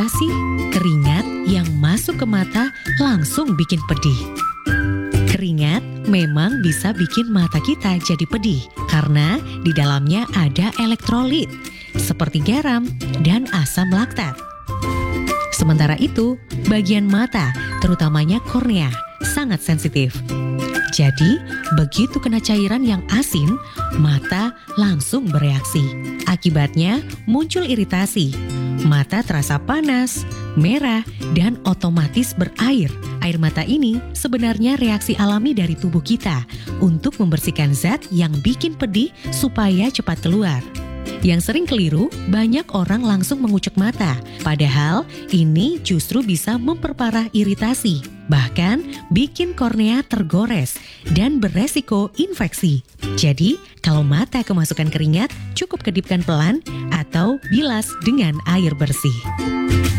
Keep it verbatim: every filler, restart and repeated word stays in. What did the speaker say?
sih keringat yang masuk ke mata langsung bikin pedih? Keringat memang bisa bikin mata kita jadi pedih karena di dalamnya ada elektrolit seperti garam dan asam laktat. Sementara itu, bagian mata, terutamanya kornea, sangat sensitif. Jadi, begitu kena cairan yang asin, mata langsung bereaksi. Akibatnya muncul iritasi. Mata terasa panas, merah, dan otomatis berair. Air mata ini sebenarnya reaksi alami dari tubuh kita untuk membersihkan zat yang bikin pedih supaya cepat keluar. Yang sering keliru, banyak orang langsung mengucek mata. Padahal ini justru bisa memperparah iritasi, bahkan bikin kornea tergores dan beresiko infeksi. Jadi, kalau mata kemasukan keringat, cukup kedipkan pelan atau bilas dengan air bersih.